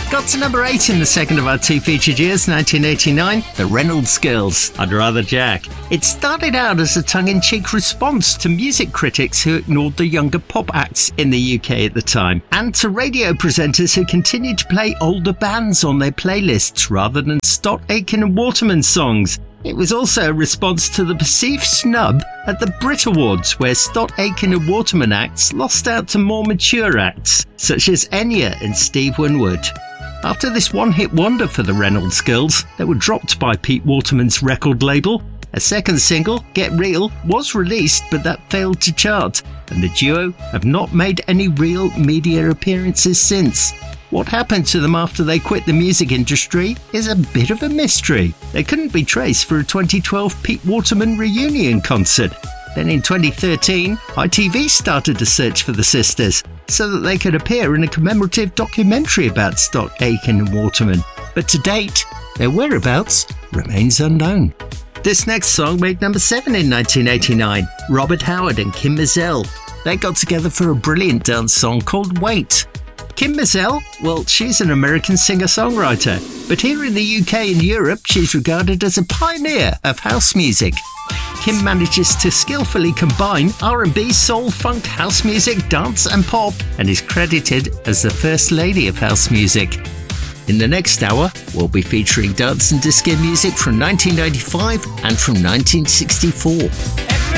Got to number 8 in the second of our two featured years, 1989, The Reynolds Girls, I'd Rather Jack. It started out as a tongue-in-cheek response to music critics who ignored the younger pop acts in the UK at the time, and to radio presenters who continued to play older bands on their playlists rather than Stott Aitken and Waterman songs. It was also a response to the perceived snub at the Brit Awards, where Stott Aitken and Waterman acts lost out to more mature acts, such as Enya and Steve Winwood. After this one-hit wonder for the Reynolds Girls, they were dropped by Pete Waterman's record label. A second single, Get Real, was released, but that failed to chart, and the duo have not made any real media appearances since. What happened to them after they quit the music industry is a bit of a mystery. They couldn't be traced for a 2012 Pete Waterman reunion concert. Then in 2013, ITV started to search for the sisters so that they could appear in a commemorative documentary about Stott Aitken and Waterman. But to date, their whereabouts remains unknown. This next song made number 7 in 1989, Robert Howard and Kim Mizelle. They got together for a brilliant dance song called Wait. Kim Mizelle, well, she's an American singer-songwriter, but here in the UK and Europe, she's regarded as a pioneer of house music. Kim manages to skillfully combine R&B, soul, funk, house music, dance and pop, and is credited as the first lady of house music. In the next hour, we'll be featuring dance and disco music from 1995 and from 1964.